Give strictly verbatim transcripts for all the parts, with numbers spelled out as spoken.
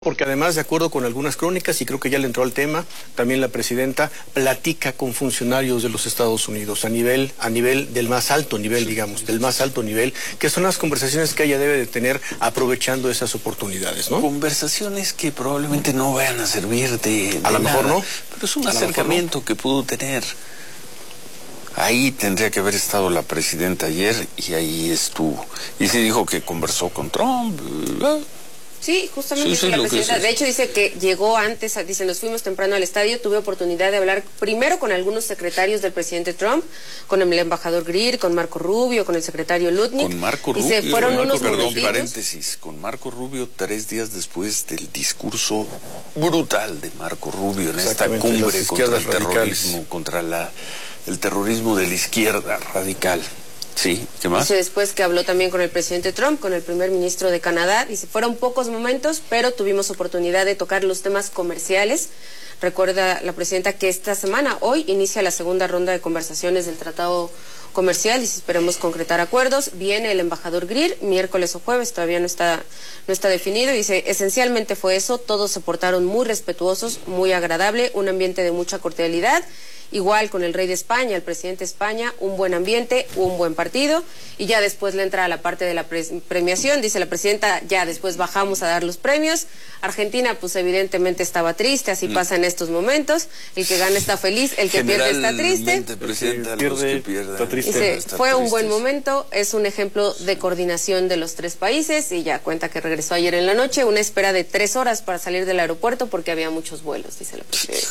Porque además, de acuerdo con algunas crónicas, y creo que ya le entró al tema, también la presidenta platica con funcionarios de los Estados Unidos, a nivel, a nivel del más alto nivel, digamos, del más alto nivel, que son las conversaciones que ella debe de tener aprovechando esas oportunidades, ¿no? Conversaciones que probablemente no vayan a servir de, de A lo mejor nada, no. pero es un A lo acercamiento mejor no. que pudo tener. Ahí tendría que haber estado la presidenta ayer y ahí estuvo. Y se dijo que conversó con Trump. ¿Verdad? Sí, justamente Sí, dice sí, la lo que presidenta. es De hecho, dice que llegó antes, dice, nos fuimos temprano al estadio, tuve oportunidad de hablar primero con algunos secretarios del presidente Trump, con el embajador Greer, con Marco Rubio, con el secretario Lutnick. Con Marco y se Rubio, fueron Marco, unos perdón, minutitos. paréntesis, con Marco Rubio tres días después del discurso brutal de Marco Rubio en esta cumbre contra el terrorismo, contra la, el terrorismo de la izquierda radical. Sí, ¿qué más? Dice después que habló también con el presidente Trump, con el primer ministro de Canadá. Dice, fueron pocos momentos, pero tuvimos oportunidad de tocar los temas comerciales. Recuerda la presidenta que esta semana, hoy, inicia la segunda ronda de conversaciones del tratado comercial y esperemos concretar acuerdos. Viene el embajador Greer, miércoles o jueves, todavía no está, no está definido. Dice, esencialmente fue eso, todos se portaron muy respetuosos, muy agradable, un ambiente de mucha cordialidad. Igual con el rey de España, el presidente de España, un buen ambiente, un buen partido, y ya después le entra a la parte de la pre premiación, dice la presidenta, ya después bajamos a dar los premios. Argentina, pues evidentemente estaba triste, así mm. pasa en estos momentos, el que gana está feliz, el que pierde está triste. Presidenta, pierde, los que pierden, está triste. Dice, está fue tristes. un buen momento, es un ejemplo de coordinación de los tres países, y ya cuenta que regresó ayer en la noche, una espera de tres horas para salir del aeropuerto porque había muchos vuelos, dice la presidenta.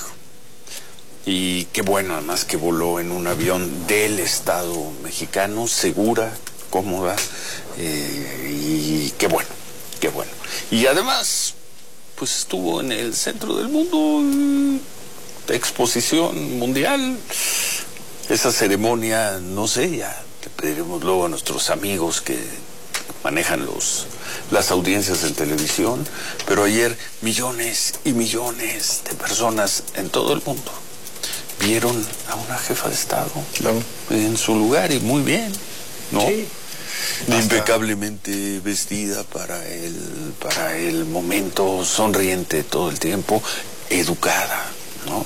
Y qué bueno, además, que voló en un avión del Estado mexicano, segura, cómoda, eh, y qué bueno, qué bueno. Y además, pues estuvo en el centro del mundo, de exposición mundial. Esa ceremonia, no sé, ya le pediremos luego a nuestros amigos que manejan los las audiencias en televisión, pero ayer millones y millones de personas en todo el mundo vieron a una jefa de Estado claro. en su lugar, y muy bien, ¿no? Sí. Impecablemente vestida para el, para el momento, sonriente todo el tiempo, educada, ¿no?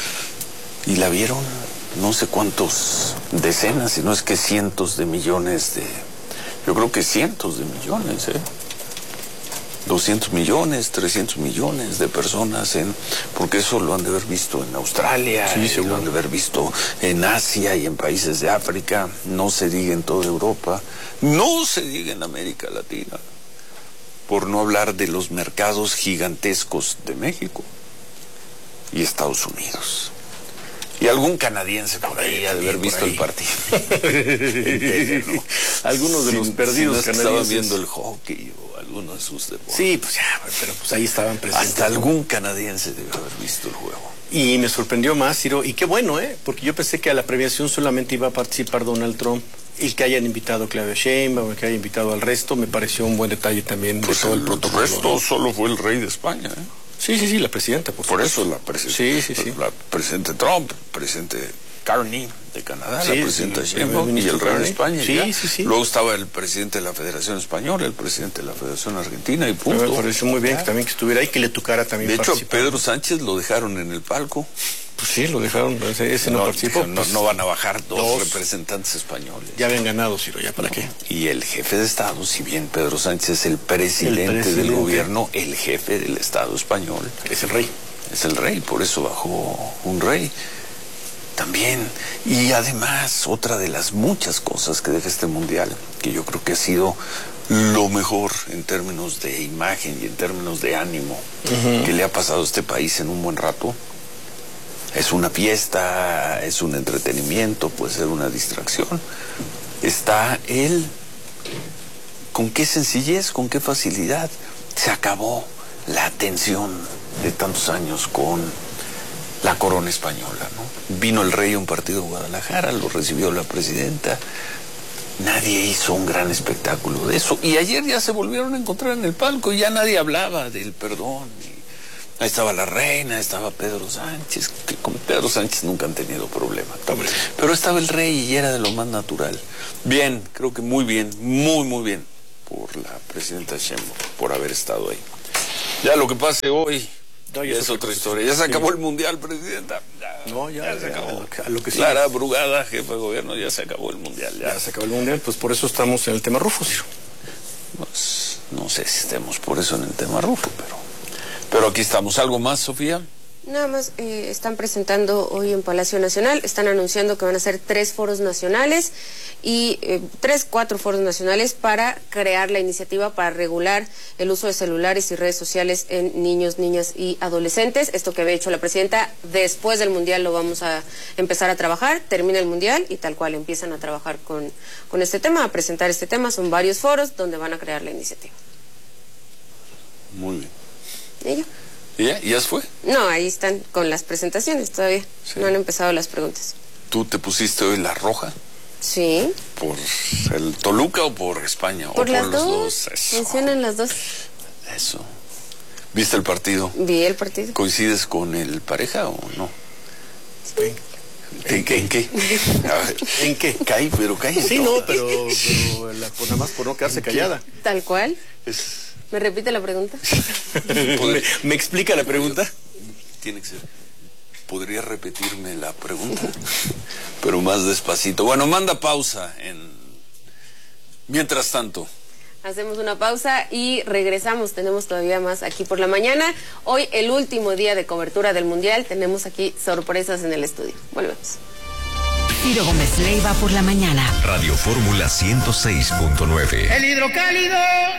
Y la vieron no sé cuántos decenas, si no es que cientos de millones de... Yo creo que cientos de millones, ¿eh? doscientos millones, trescientos millones de personas, en porque eso lo han de haber visto en Australia, sí, lo han de haber visto en Asia y en países de África, no se diga en toda Europa, no se diga en América Latina, por no hablar de los mercados gigantescos de México y Estados Unidos. Y algún canadiense por ahí ha de haber visto el partido. Entero, ¿no? Algunos de si, los perdidos si no canadienses. estaban viendo el hockey o alguno de sus deportes. Sí, pues ya, pero pues ahí estaban presentes. Hasta algún canadiense debe haber visto el juego. Y me sorprendió más, Ciro, y qué bueno, ¿eh? Porque yo pensé que a la premiación solamente iba a participar Donald Trump, y que hayan invitado a Claudia Sheinbaum, que hayan invitado al resto, me pareció un buen detalle también pues de todo el, el protocolo. El resto, ¿no? Solo fue el rey de España, ¿eh? Sí, sí, sí, la presidenta, por, por eso la presidenta. Sí, sí, sí. La presidente Trump, el presidente Carney de Canadá, sí, la presidenta sí, Sheinbaum y el rey de España. Sí, ya. sí, sí. Luego estaba el presidente de la Federación Española, el presidente de la Federación Argentina y punto. Me pareció muy bien que también que estuviera ahí, que le tocara también de hecho, participar. Pedro Sánchez lo dejaron en el palco. Pues sí, lo dejaron, ese, ese no, no participó. No, pues, no van a bajar dos, dos representantes españoles. Ya habían ganado, Ciro, ¿ya para qué? Y el jefe de Estado, si bien Pedro Sánchez es el presidente, el presidente del gobierno, el jefe del Estado español es el rey. Es el rey, por eso bajó un rey. También, y además, otra de las muchas cosas que deja este mundial, que yo creo que ha sido lo mejor en términos de imagen y en términos de ánimo uh-huh. que le ha pasado a este país en un buen rato. Es una fiesta, es un entretenimiento, puede ser una distracción. Está él, con qué sencillez, con qué facilidad. Se acabó la tensión de tantos años con la corona española, ¿no? Vino el rey a un partido de Guadalajara, lo recibió la presidenta. Nadie hizo un gran espectáculo de eso. Y ayer ya se volvieron a encontrar en el palco y ya nadie hablaba del perdón. Ahí estaba la reina, estaba Pedro Sánchez, que con Pedro Sánchez nunca han tenido problema. Pero estaba el rey y era de lo más natural. Bien, creo que muy bien, muy, muy bien por la presidenta Sheinbaum, por haber estado ahí. Ya lo que pase hoy No, ya es otra historia. Ya se acabó sí. el Mundial, Presidenta. Ya, no, ya, ya se ya, acabó. A lo que, a lo que Clara Brugada, jefe de gobierno, ya se acabó el Mundial. Ya. ya se acabó el Mundial, pues por eso estamos en el tema Rufo, Ciro. Pues no sé si estemos por eso en el tema Rufo, pero, pero aquí estamos. ¿Algo más, Sofía? Nada más, eh, están presentando hoy en Palacio Nacional, están anunciando que van a ser tres foros nacionales y eh, tres, cuatro foros nacionales para crear la iniciativa para regular el uso de celulares y redes sociales en niños, niñas y adolescentes. Esto que había hecho la presidenta, después del Mundial lo vamos a empezar a trabajar, termina el Mundial y tal cual empiezan a trabajar con, con este tema, a presentar este tema. Son varios foros donde van a crear la iniciativa. Muy bien. ¿Y yo? ¿Y ya? ¿Y ya se fue? No, ahí están con las presentaciones todavía. Sí. No han empezado las preguntas. ¿Tú te pusiste hoy la roja? Sí. ¿Por el Toluca o por España? Por, ¿O las por los dos. dos? Eso. Mencionan las dos. Eso. ¿Viste el partido? Vi el partido. ¿Coincides con el pareja o no? Sí. ¿En qué? ¿En qué? A ver, ¿En qué? Caí, pero caí. Sí, no, pero, pero la, pues nada más por no quedarse callada. Tal cual. Es... ¿Me repite la pregunta? ¿Me, ¿Me explica la pregunta? Tiene que ser. ¿Podría repetirme la pregunta? Pero más despacito. Bueno, manda pausa en... Mientras tanto. Hacemos una pausa y regresamos. Tenemos todavía más aquí por la mañana. Hoy, el último día de cobertura del Mundial. Tenemos aquí sorpresas en el estudio. Volvemos. Ciro Gómez Leiva por la mañana. Radio Fórmula ciento seis punto nueve. El hidrocálido.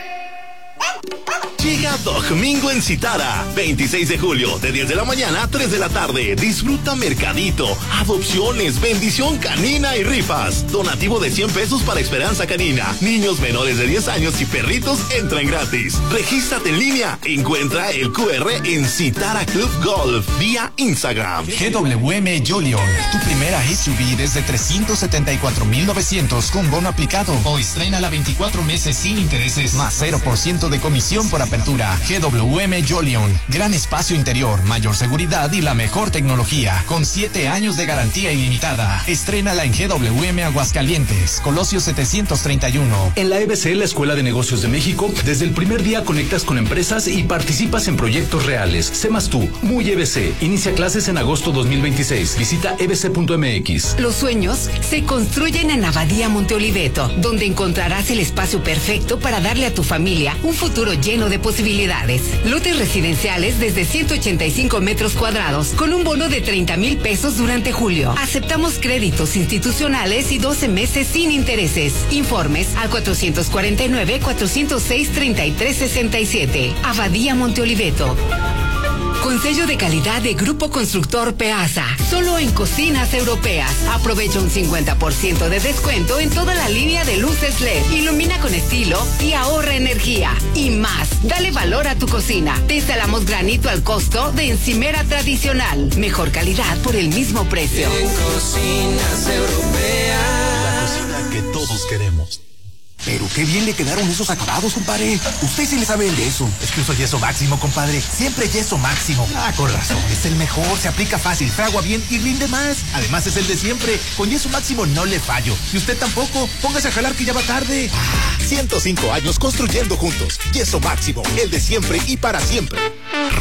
Llega Domingo en Citara, veintiséis de julio, de diez de la mañana a tres de la tarde. Disfruta mercadito, adopciones, bendición canina y rifas. Donativo de cien pesos para Esperanza Canina. Niños menores de diez años y perritos entran gratis. Regístrate en línea. Encuentra el cu erre en Citara Club Golf vía Instagram. G W M Julion, tu primera S U V desde trescientos setenta y cuatro mil novecientos con bono aplicado. O estrénala veinticuatro meses sin intereses, más cero por ciento de comisión por apertura. G W M Julion, gran espacio interior, mayor seguridad y la mejor tecnología, con siete años de garantía ilimitada. Estrénala en G W M Aguascalientes, Colosio setecientos treinta y uno. En la E B C, la Escuela de Negocios de México, desde el primer día conectas con empresas y participas en proyectos reales. Sé más tú, muy E B C. Inicia clases en agosto dos mil veintiséis. Visita e b c punto m x. Los sueños se construyen en Abadía Monte Oliveto, donde encontrarás el espacio perfecto para darle a tu familia un futuro lleno de posibilidades. Lotes residenciales desde ciento ochenta y cinco metros cuadrados con un bono de treinta mil pesos durante julio. Aceptamos créditos institucionales y doce meses sin intereses. Informes al cuatrocientos cuarenta y nueve, cuatrocientos seis, treinta y tres sesenta y siete. Abadía Monte Oliveto. Con sello de calidad de Grupo Constructor Peasa. Solo en Cocinas Europeas. Aprovecha un cincuenta por ciento de descuento en toda la línea de luces L E D. Ilumina con estilo y ahorra energía. Y más, dale valor a tu cocina. Te instalamos granito al costo de encimera tradicional. Mejor calidad por el mismo precio. En Cocinas Europeas. La cocina que todos queremos. Pero qué bien le quedaron esos acabados, compadre. Usted sí le sabe el yeso. Es que uso yeso máximo, compadre. Siempre yeso máximo. Ah, con razón. Es el mejor, se aplica fácil, fragua bien y rinde más. Además es el de siempre. Con yeso máximo no le fallo. Y usted tampoco. Póngase a jalar que ya va tarde. Ah, ciento cinco años construyendo juntos. Yeso máximo, el de siempre y para siempre.